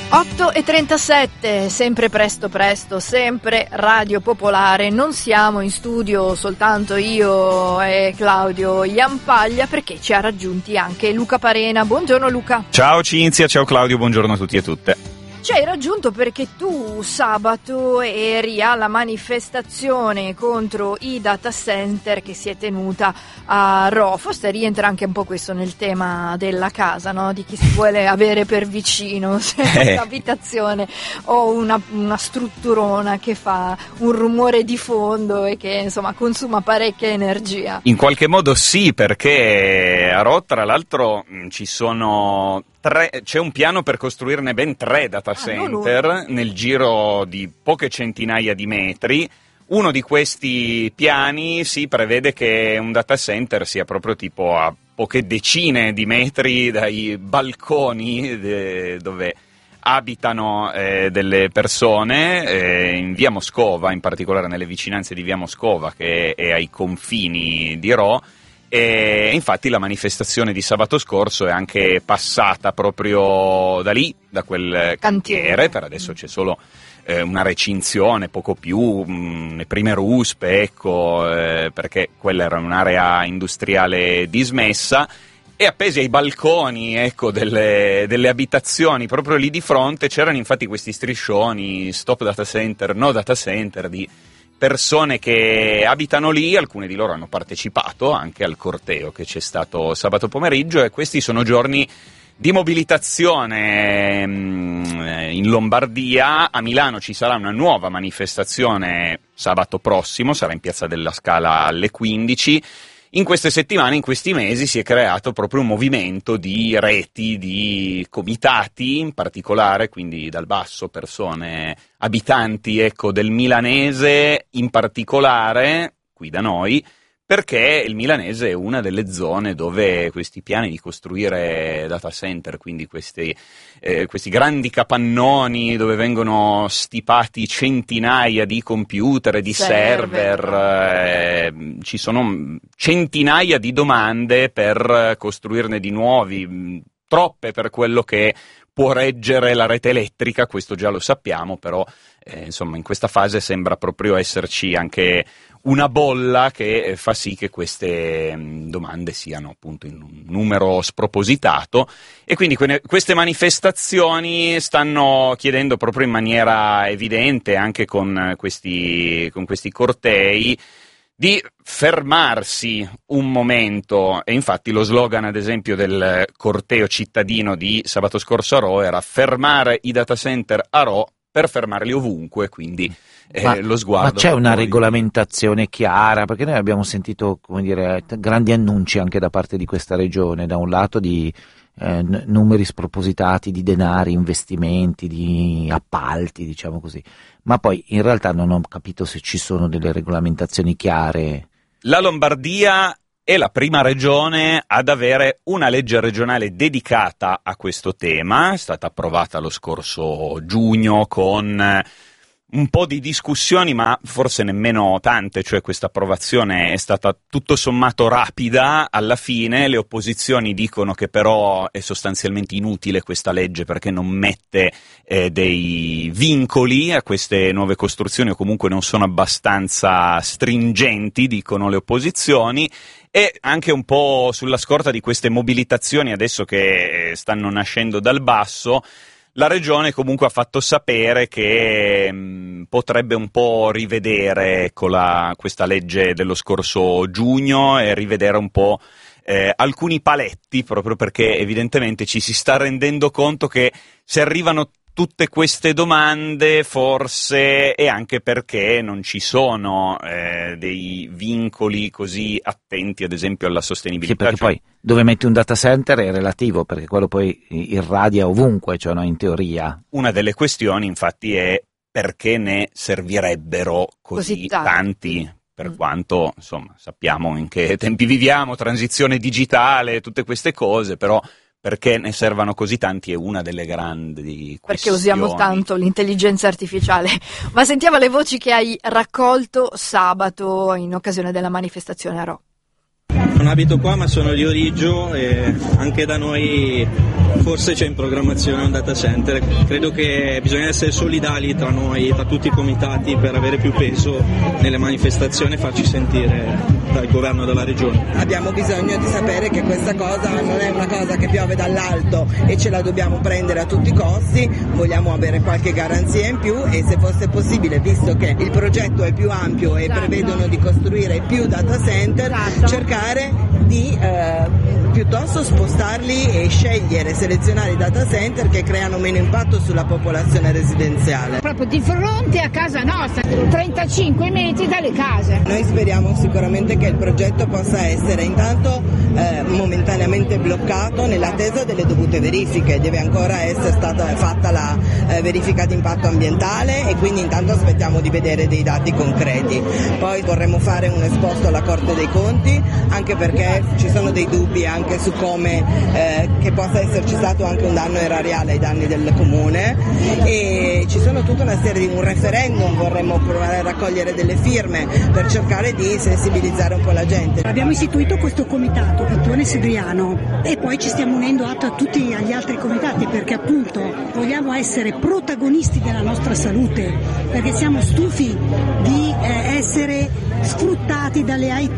8:37, sempre presto, sempre Radio Popolare. Non siamo in studio soltanto io e Claudio Jampaglia, perché ci ha raggiunti anche Luca Parena. Buongiorno Luca. Ciao Cinzia, ciao Claudio, buongiorno a tutti e a tutte. Ci hai raggiunto perché tu sabato eri alla manifestazione contro i data center che si è tenuta a Rho. Forse rientra anche un po' questo nel tema della casa, no? Di chi si vuole avere per vicino, se un'abitazione o una strutturona che fa un rumore di fondo e che insomma consuma parecchia energia. In qualche modo sì, perché a Rho tra l'altro ci sono c'è un piano per costruirne ben 3 data center nel giro di poche centinaia di metri. Uno di questi piani si prevede che un data center sia proprio tipo a poche decine di metri dai balconi dove abitano delle persone in via Moscova, in particolare nelle vicinanze di via Moscova, che è ai confini di Rho. E infatti la manifestazione di sabato scorso è anche passata proprio da lì, da quel cantiere. Per adesso c'è solo una recinzione, poco più, le prime ruspe, ecco, perché quella era un'area industriale dismessa. E appesi ai balconi, ecco, delle abitazioni proprio lì di fronte c'erano infatti questi striscioni stop data center, no data center, di persone che abitano lì. Alcune di loro hanno partecipato anche al corteo che c'è stato sabato pomeriggio, e questi sono giorni di mobilitazione in Lombardia. A Milano ci sarà una nuova manifestazione sabato prossimo, sarà in Piazza della Scala alle 15. In queste settimane, in questi mesi, si è creato proprio un movimento di reti, di comitati in particolare, quindi dal basso, persone, abitanti, ecco, del milanese in particolare, qui da noi, perché il milanese è una delle zone dove questi piani di costruire data center, quindi questi grandi capannoni dove vengono stipati centinaia di computer e di server, ci sono centinaia di domande per costruirne di nuovi, troppe per quello che può reggere la rete elettrica, questo già lo sappiamo, però insomma in questa fase sembra proprio esserci anche una bolla che fa sì che queste domande siano appunto in un numero spropositato, e quindi queste manifestazioni stanno chiedendo proprio in maniera evidente, anche con questi cortei, di fermarsi un momento. E infatti lo slogan ad esempio del corteo cittadino di sabato scorso a Rho era "fermare i data center a Rho per fermarli ovunque", quindi lo sguardo. Ma c'è una regolamentazione chiara? Perché noi abbiamo sentito, come dire, grandi annunci anche da parte di questa regione, da un lato di numeri spropositati di denari, investimenti, di appalti, diciamo così, ma poi in realtà non ho capito se ci sono delle regolamentazioni chiare. La Lombardia è la prima regione ad avere una legge regionale dedicata a questo tema, è stata approvata lo scorso giugno con un po' di discussioni, ma forse nemmeno tante, cioè questa approvazione è stata tutto sommato rapida alla fine. Le opposizioni dicono che però è sostanzialmente inutile questa legge perché non mette dei vincoli a queste nuove costruzioni, o comunque non sono abbastanza stringenti, dicono le opposizioni. E anche un po' sulla scorta di queste mobilitazioni adesso che stanno nascendo dal basso, la regione comunque ha fatto sapere che potrebbe un po' rivedere questa legge dello scorso giugno e rivedere un po' alcuni paletti, proprio perché evidentemente ci si sta rendendo conto che se arrivano tutte queste domande forse è anche perché non ci sono dei vincoli così attenti ad esempio alla sostenibilità. Sì, perché poi dove metti un data center è relativo, perché quello poi irradia ovunque, cioè no, in teoria. Una delle questioni infatti è perché ne servirebbero così tanti. Per quanto insomma sappiamo in che tempi viviamo, transizione digitale, tutte queste cose, però perché ne servano così tanti è una delle grandi questioni. Perché usiamo tanto l'intelligenza artificiale. Ma sentiamo le voci che hai raccolto sabato in occasione della manifestazione a Rho. Non abito qua ma sono di Origgio e anche da noi forse c'è in programmazione un data center. Credo che bisogna essere solidali tra noi, tra tutti i comitati, per avere più peso nelle manifestazioni e farci sentire dal governo della regione. Abbiamo bisogno di sapere che questa cosa non è una cosa che piove dall'alto e ce la dobbiamo prendere a tutti i costi, vogliamo avere qualche garanzia in più e se fosse possibile, visto che il progetto è più ampio e prevedono di costruire più data center, cercare di piuttosto spostarli e scegliere, selezionare i data center che creano meno impatto sulla popolazione residenziale. Proprio di fronte a casa nostra, 35 metri dalle case. Noi speriamo sicuramente che il progetto possa essere intanto momentaneamente bloccato nell'attesa delle dovute verifiche. Deve ancora essere stata fatta la verifica di impatto ambientale e quindi intanto aspettiamo di vedere dei dati concreti. Poi vorremmo fare un esposto alla Corte dei Conti, anche perché ci sono dei dubbi anche su come che possa esserci stato anche un danno erariale ai danni del comune, e ci sono tutta una serie di un referendum, vorremmo provare a raccogliere delle firme per cercare di sensibilizzare un po' la gente. Abbiamo istituito questo comitato Cattuone Segriano e poi ci stiamo unendo a tutti gli altri comitati perché appunto vogliamo essere protagonisti della nostra salute, perché siamo stufi di essere sfruttati dalle high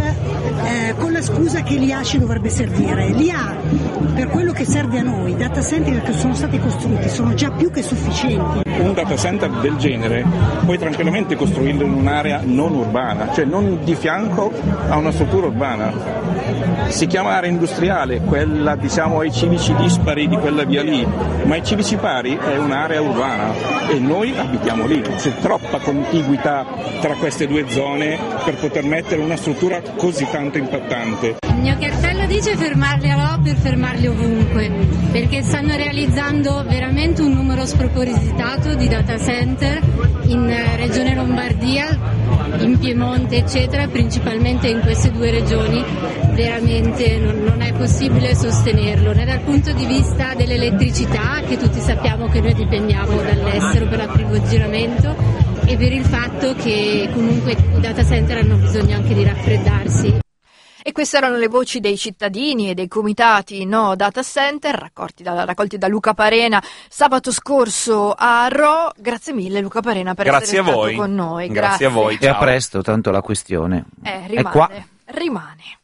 tech con la scusa che l'IA ci dovrebbe servire. L'IA, per quello che serve a noi, i data center che sono stati costruiti sono già più che sufficienti. Un data center del genere puoi tranquillamente costruirlo in un'area non urbana, cioè non di fianco a una struttura urbana. Si chiama area industriale, quella diciamo ai civici dispari di quella via lì, ma ai civici pari è un'area urbana e noi abitiamo lì. C'è troppa contiguità tra queste due zone per poter mettere una struttura così tanto impattante. Il mio cartello dice fermarli all'O per fermarli ovunque, perché stanno realizzando veramente un numero spropositato di data center in Regione Lombardia, in Piemonte eccetera, principalmente in queste due regioni. Veramente non è possibile sostenerlo, né dal punto di vista dell'elettricità, che tutti sappiamo che noi dipendiamo dall'estero per l'approvvigionamento, e per il fatto che comunque i data center hanno bisogno anche di raffreddarsi. E queste erano le voci dei cittadini e dei comitati No Data Center raccolti da Luca Parena sabato scorso a Rho. Grazie mille Luca Parena per essere stato con noi. Grazie a voi. E a presto, tanto la questione rimane, è qua. Rimane.